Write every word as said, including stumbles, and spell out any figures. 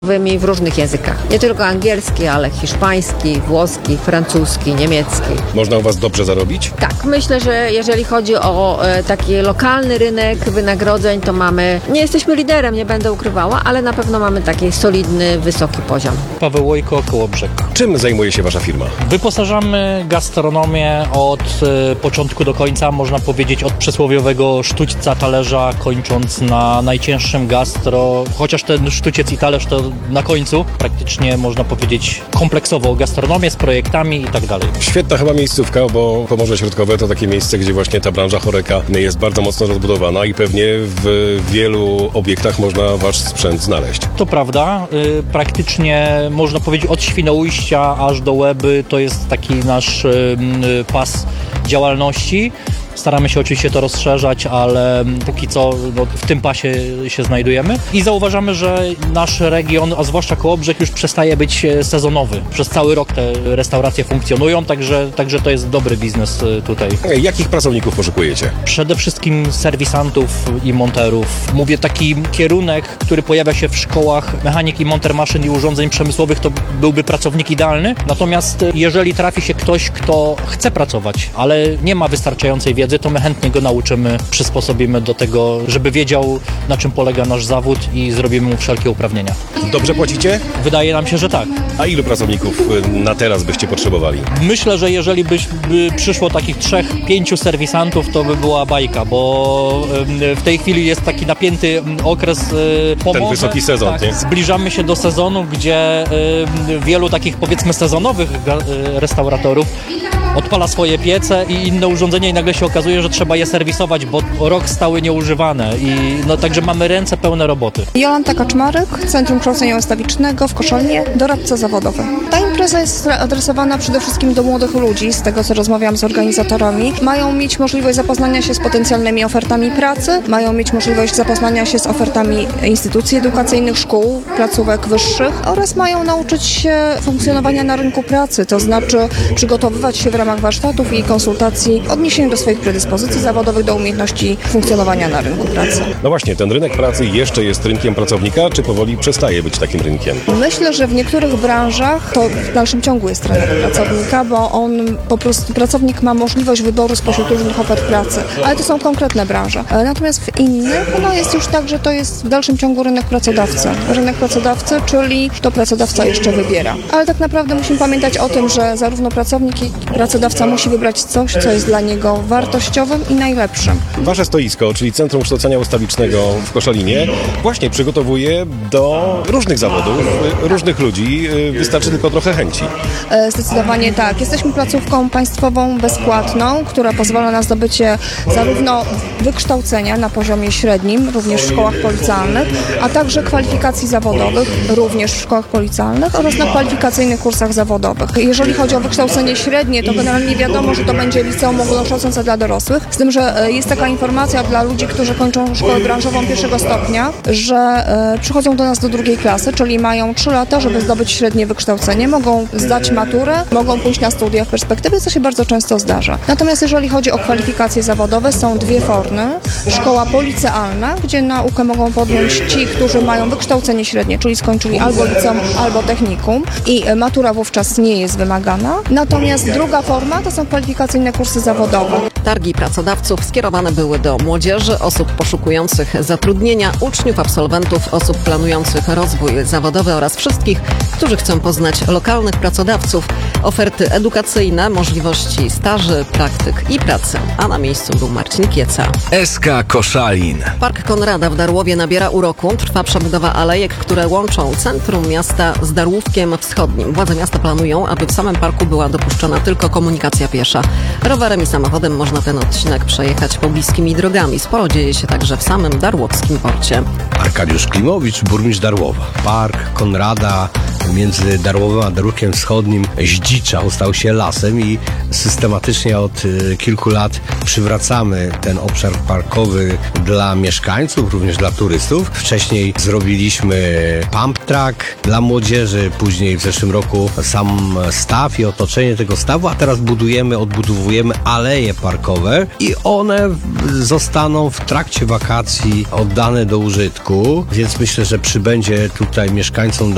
w różnych językach. Nie tylko angielski, ale hiszpański, włoski, francuski, niemiecki. Można u was dobrze zarobić? Tak, myślę, że jeżeli chodzi o e, taki lokalny rynek wynagrodzeń, to mamy, nie jesteśmy liderem, nie będę ukrywała, ale na pewno mamy taki solidny, wysoki poziom. Paweł Łojko, Kołobrzeg. Czym zajmuje się wasza firma? Wyposażamy gastronomię od e, początku do końca, można powiedzieć od przysłowiowego sztućca talerza, kończąc na najcięższym gastro, chociaż ten sztuciec i talerz to na końcu, praktycznie można powiedzieć kompleksowo gastronomię z projektami i tak dalej. Świetna chyba miejscówka, bo Pomorze Środkowe to takie miejsce, gdzie właśnie ta branża HoReCa jest bardzo mocno rozbudowana i pewnie w wielu obiektach można wasz sprzęt znaleźć. To prawda, y, praktycznie można powiedzieć od Świnoujścia aż do Łeby to jest taki nasz y, y, pas działalności. Staramy się oczywiście to rozszerzać, ale póki co no, w tym pasie się znajdujemy i zauważamy, że nasz region, a zwłaszcza Kołobrzeg, już przestaje być sezonowy. Przez cały rok te restauracje funkcjonują, także, także to jest dobry biznes tutaj. Jakich pracowników poszukujecie? Przede wszystkim serwisantów i monterów. Mówię, taki kierunek, który pojawia się w szkołach mechanik i monter maszyn i urządzeń przemysłowych, to byłby pracownik idealny. Natomiast jeżeli trafi się ktoś, kto chce pracować, ale nie ma wystarczającej wiedzy, to my chętnie go nauczymy, przysposobimy do tego, żeby wiedział, na czym polega nasz zawód i zrobimy mu wszelkie uprawnienia. Dobrze płacicie? Wydaje nam się, że tak. A ilu pracowników na teraz byście potrzebowali? Myślę, że jeżeli by, by przyszło takich trzech, pięciu serwisantów, to by była bajka, bo w tej chwili jest taki napięty okres Pomorze. Ten wysoki sezon, tak, nie? Zbliżamy się do sezonu, gdzie wielu takich, powiedzmy, sezonowych restauratorów odpala swoje piece i inne urządzenia i nagle się okazuje, że trzeba je serwisować, bo rok stały nieużywane i no także mamy ręce pełne roboty. Jolanta Kaczmarek, Centrum Kształcenia Ustawicznego w Koszalinie, doradca zawodowy. Ta impreza jest adresowana przede wszystkim do młodych ludzi, z tego co rozmawiam z organizatorami. Mają mieć możliwość zapoznania się z potencjalnymi ofertami pracy, mają mieć możliwość zapoznania się z ofertami instytucji edukacyjnych, szkół, placówek wyższych oraz mają nauczyć się funkcjonowania na rynku pracy, to znaczy przygotowywać się w ramach warsztatów i konsultacji w odniesieniu do swoich predyspozycji zawodowych, do umiejętności funkcjonowania na rynku pracy. No właśnie, ten rynek pracy jeszcze jest rynkiem pracownika, czy powoli przestaje być takim rynkiem? Myślę, że w niektórych branżach to w dalszym ciągu jest rynek pracownika, bo on po prostu, pracownik ma możliwość wyboru spośród różnych ofert pracy, ale to są konkretne branże. Natomiast w innych, no jest już tak, że to jest w dalszym ciągu rynek pracodawcy. Rynek pracodawcy, czyli to pracodawca jeszcze wybiera. Ale tak naprawdę musimy pamiętać o tym, że zarówno pracownik, jak i pracodawca musi wybrać coś, co jest dla niego wartościowym i najlepszym. Wasze stoisko, czyli Centrum Kształcenia Ustawicznego w Koszalinie, właśnie przygotowuje do różnych zawodów, różnych ludzi. Wystarczy tylko trochę chęci. Zdecydowanie tak. Jesteśmy placówką państwową bezpłatną, która pozwala na zdobycie zarówno wykształcenia na poziomie średnim, również w szkołach policjalnych, a także kwalifikacji zawodowych, również w szkołach policjalnych oraz na kwalifikacyjnych kursach zawodowych. Jeżeli chodzi o wykształcenie średnie, to generalnie wiadomo, że to będzie liceum ogólnokształcące dla dorosłych, z tym, że jest taka informacja dla ludzi, którzy kończą szkołę branżową pierwszego stopnia, że e, przychodzą do nas do drugiej klasy, czyli mają trzy lata, żeby zdobyć średnie wykształcenie, mogą zdać maturę, mogą pójść na studia w perspektywie, co się bardzo często zdarza. Natomiast jeżeli chodzi o kwalifikacje zawodowe, są dwie formy. Szkoła policealna, gdzie naukę mogą podjąć ci, którzy mają wykształcenie średnie, czyli skończyli albo liceum, albo technikum i matura wówczas nie jest wymagana. Natomiast druga forma to są kwalifikacyjne kursy zawodowe. Targi pracodawców skierowane były do młodzieży, osób poszukujących zatrudnienia, uczniów, absolwentów, osób planujących rozwój zawodowy oraz wszystkich, którzy chcą poznać lokalnych pracodawców, oferty edukacyjne, możliwości staży, praktyk i pracy. A na miejscu był Marcin Kieca. S K Koszalin. Park Konrada w Darłowie nabiera uroku. Trwa przebudowa alejek, które łączą centrum miasta z Darłówkiem Wschodnim. Władze miasta planują, aby w samym parku była dopuszczona tylko komunikacja piesza. Rowerem i samochodem można ten odcinek przejechać pobliskimi drogami. Sporo dzieje się także w samym darłowskim porcie. Arkadiusz Klimowicz, burmistrz Darłowa. Park Konrada między Darłowem a Darłówkiem Wschodnim zdziczał, stał się lasem i systematycznie od y, kilku lat przywracamy ten obszar parkowy dla mieszkańców, również dla turystów. Wcześniej zrobiliśmy pump track dla młodzieży, później w zeszłym roku sam staw i otoczenie tego stawu, a teraz budujemy, odbudowujemy aleje parkowe i one zostaną w trakcie wakacji oddane do użytku, więc myślę, że przybędzie tutaj mieszkańcom